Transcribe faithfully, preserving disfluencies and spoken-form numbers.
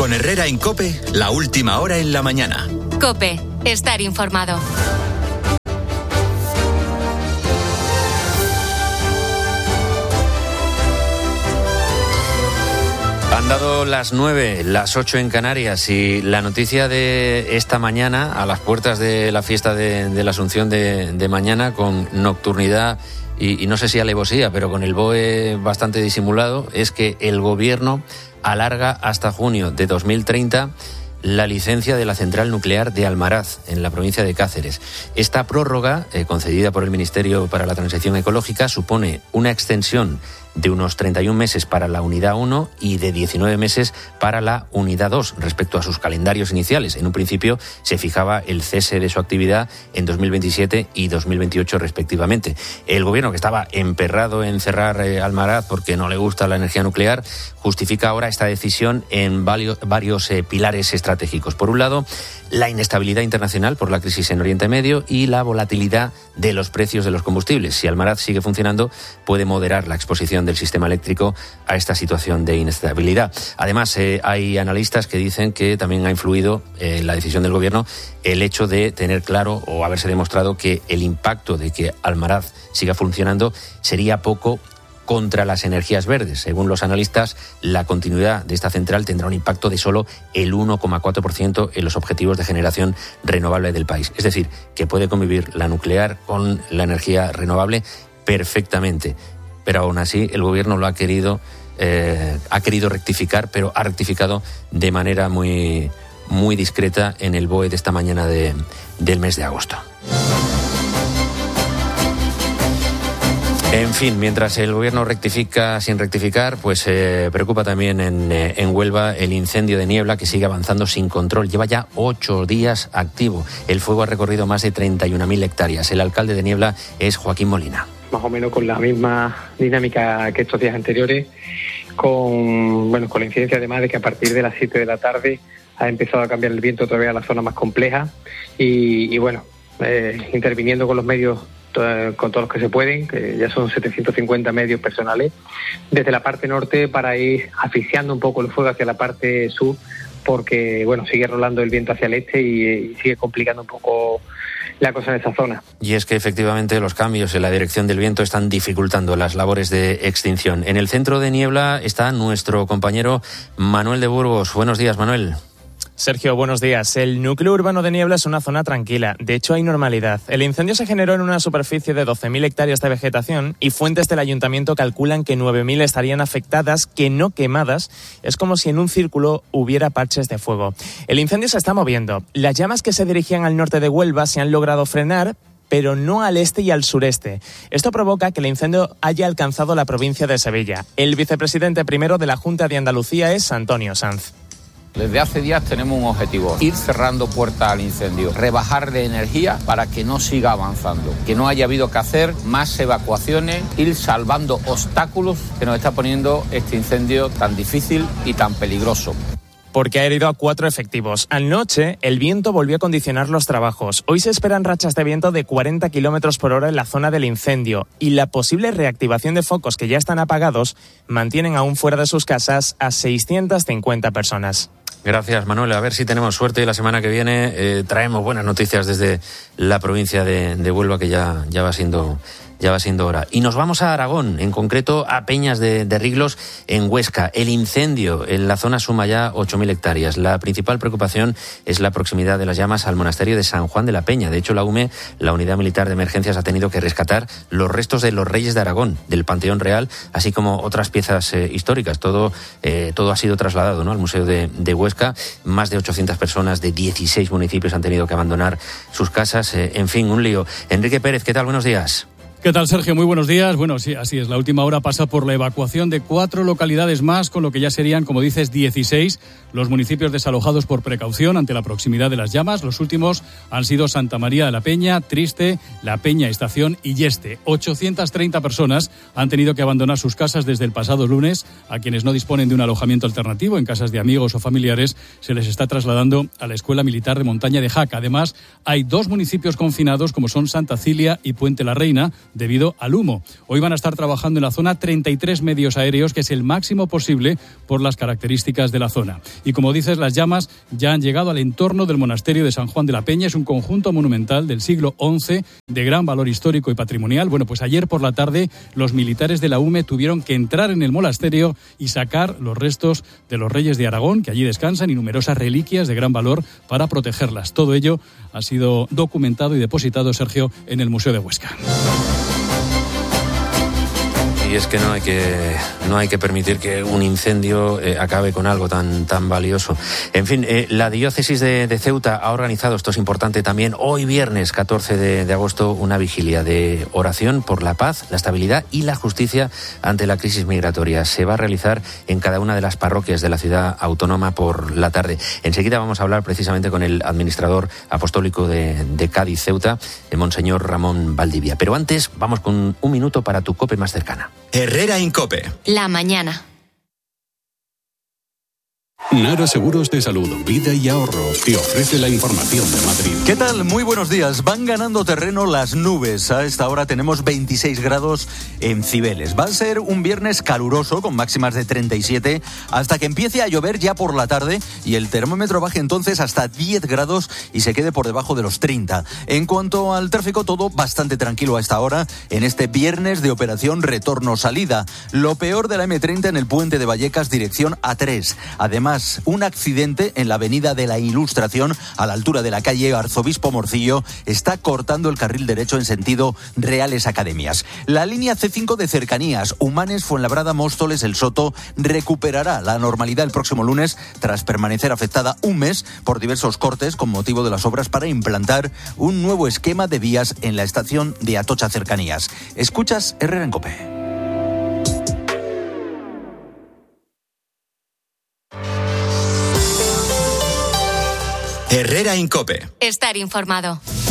Con Herrera en COPE, la última hora en la mañana. COPE, estar informado. Han dado las nueve, las ocho en Canarias, y la noticia de esta mañana, a las puertas de la fiesta de, de la Asunción de, de mañana, con nocturnidad y, y no sé si alevosía, pero con el B O E bastante disimulado, es que el Gobierno alarga hasta junio de dos mil treinta la licencia de la central nuclear de Almaraz, en la provincia de Cáceres. Esta prórroga, eh, concedida por el Ministerio para la Transición Ecológica, supone una extensión de unos treinta y un meses para la unidad uno y de diecinueve meses para la unidad dos, respecto a sus calendarios iniciales. En un principio se fijaba el cese de su actividad en dos mil veintisiete y dos mil veintiocho respectivamente. El Gobierno, que estaba emperrado en cerrar eh, Almaraz porque no le gusta la energía nuclear, justifica ahora esta decisión en varios, varios eh, pilares estratégicos. Por un lado, la inestabilidad internacional por la crisis en Oriente Medio y la volatilidad de los precios de los combustibles. Si Almaraz sigue funcionando, puede moderar la exposición del sistema eléctrico a esta situación de inestabilidad. Además, eh, hay analistas que dicen que también ha influido en eh, la decisión del Gobierno el hecho de tener claro o haberse demostrado que el impacto de que Almaraz siga funcionando sería poco contra las energías verdes. Según los analistas, la continuidad de esta central tendrá un impacto de solo el uno coma cuatro por ciento en los objetivos de generación renovable del país. Es decir, que puede convivir la nuclear con la energía renovable perfectamente. Pero aún así el Gobierno lo ha querido, eh, ha querido rectificar, pero ha rectificado de manera muy, muy discreta en el B O E de esta mañana de, del mes de agosto. En fin, mientras el Gobierno rectifica sin rectificar, pues eh, preocupa también en, eh, en Huelva el incendio de Niebla, que sigue avanzando sin control. Lleva ya ocho días activo. El fuego ha recorrido más de treinta y una mil hectáreas. El alcalde de Niebla es Joaquín Molina. Más o menos con la misma dinámica que estos días anteriores, con bueno con la incidencia además de que a partir de las siete de la tarde ha empezado a cambiar el viento otra vez a la zona más compleja y, y bueno, eh, interviniendo con los medios, con todos los que se pueden, que ya son setecientos cincuenta medios personales, desde la parte norte para ir asfixiando un poco el fuego hacia la parte sur, porque bueno, sigue rolando el viento hacia el este y, y sigue complicando un poco la cosa en esa zona. Y es que efectivamente los cambios en la dirección del viento están dificultando las labores de extinción. En el centro de Niebla está nuestro compañero Manuel de Burgos. Buenos días, Manuel. Sergio, buenos días. El núcleo urbano de Niebla es una zona tranquila. De hecho, hay normalidad. El incendio se generó en una superficie de doce mil hectáreas de vegetación y fuentes del ayuntamiento calculan que nueve mil estarían afectadas, que no quemadas. Es como si en un círculo hubiera parches de fuego. El incendio se está moviendo. Las llamas que se dirigían al norte de Huelva se han logrado frenar, pero no al este y al sureste. Esto provoca que el incendio haya alcanzado la provincia de Sevilla. El vicepresidente primero de la Junta de Andalucía es Antonio Sanz. Desde hace días tenemos un objetivo, ir cerrando puertas al incendio, rebajar de energía para que no siga avanzando, que no haya habido que hacer más evacuaciones, ir salvando obstáculos que nos está poniendo este incendio tan difícil y tan peligroso. Porque ha herido a cuatro efectivos. Anoche, el viento volvió a condicionar los trabajos. Hoy se esperan rachas de viento de cuarenta kilómetros por hora en la zona del incendio. Y la posible reactivación de focos que ya están apagados mantienen aún fuera de sus casas a seiscientas cincuenta personas. Gracias, Manuel. A ver si tenemos suerte y la semana que viene eh, traemos buenas noticias desde la provincia de, de Huelva, que ya, ya va siendo... Ya va siendo hora. Y nos vamos a Aragón, en concreto a Peñas de, de Riglos, en Huesca. El incendio en la zona suma ya ocho mil hectáreas. La principal preocupación es la proximidad de las llamas al monasterio de San Juan de la Peña. De hecho, la U M E, la Unidad Militar de Emergencias, ha tenido que rescatar los restos de los Reyes de Aragón, del Panteón Real, así como otras piezas eh, históricas. Todo, eh, todo ha sido trasladado, ¿no?, al Museo de, de Huesca. Más de ochocientas personas de dieciséis municipios han tenido que abandonar sus casas. Eh, en fin, un lío. Enrique Pérez, ¿qué tal? Buenos días. ¿Qué tal, Sergio? Muy buenos días. Bueno, sí, así es. La última hora pasa por la evacuación de cuatro localidades más, con lo que ya serían, como dices, dieciséis los municipios desalojados por precaución ante la proximidad de las llamas. Los últimos han sido Santa María de la Peña, Triste, La Peña Estación y Yeste. ochocientas treinta personas han tenido que abandonar sus casas desde el pasado lunes. A quienes no disponen de un alojamiento alternativo en casas de amigos o familiares, se les está trasladando a la Escuela Militar de Montaña de Jaca. Además, hay dos municipios confinados, como son Santa Cilia y Puente la Reina, debido al humo. Hoy van a estar trabajando en la zona treinta y tres medios aéreos, que es el máximo posible por las características de la zona. Y como dices, las llamas ya han llegado al entorno del monasterio de San Juan de la Peña. Es un conjunto monumental del siglo once de gran valor histórico y patrimonial. Bueno, pues ayer por la tarde los militares de la U M E tuvieron que entrar en el monasterio y sacar los restos de los reyes de Aragón, que allí descansan, y numerosas reliquias de gran valor para protegerlas. Todo ello ha sido documentado y depositado, Sergio, en el Museo de Huesca. Y es que no hay que no hay que permitir que un incendio eh, acabe con algo tan tan valioso. En fin, eh, la diócesis de, de Ceuta ha organizado, esto es importante también, hoy viernes catorce de agosto, una vigilia de oración por la paz, la estabilidad y la justicia ante la crisis migratoria. Se va a realizar en cada una de las parroquias de la ciudad autónoma por la tarde. Enseguida vamos a hablar precisamente con el administrador apostólico de, de Cádiz, Ceuta, el Monseñor Ramón Valdivia. Pero antes, vamos con un minuto para tu COPE más cercana. Herrera Incope. La mañana. Nara Seguros de Salud, Vida y Ahorro te ofrece la información de Madrid. ¿Qué tal? Muy buenos días. Van ganando terreno las nubes. A esta hora tenemos veintiséis grados en Cibeles. Va a ser un viernes caluroso con máximas de treinta y siete hasta que empiece a llover ya por la tarde y el termómetro baje entonces hasta diez grados y se quede por debajo de los treinta. En cuanto al tráfico, todo bastante tranquilo a esta hora en este viernes de operación retorno-salida. Lo peor de la eme treinta en el puente de Vallecas dirección A tres. Además, un accidente en la avenida de la Ilustración a la altura de la calle Arzobispo Morcillo está cortando el carril derecho en sentido Reales Academias. La línea ce cinco de cercanías Humanes, Fuenlabrada, Móstoles, El Soto recuperará la normalidad el próximo lunes tras permanecer afectada un mes por diversos cortes con motivo de las obras para implantar un nuevo esquema de vías en la estación de Atocha Cercanías. Escuchas Herrera en COPE. Herrera Incope. Estar informado.